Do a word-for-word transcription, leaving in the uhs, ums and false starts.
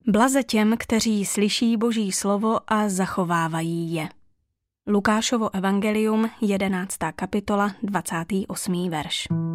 Blaze těm, kteří slyší Boží slovo a zachovávají je. Lukášovo evangelium, jedenáctá kapitola, dvacátý osmý verš.